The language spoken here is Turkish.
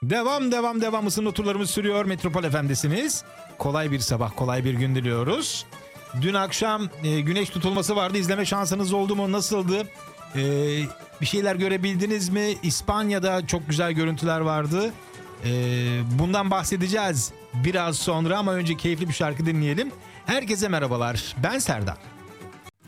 Devam ısınma turlarımız sürüyor. Metropol FM'desiniz. Kolay bir sabah, kolay bir gün diliyoruz. Dün akşam güneş tutulması vardı. İzleme şansınız oldu mu? Nasıldı? Bir şeyler görebildiniz mi? İspanya'da çok güzel görüntüler vardı. Bundan bahsedeceğiz biraz sonra ama önce keyifli bir şarkı dinleyelim. Herkese merhabalar. Ben Serdar.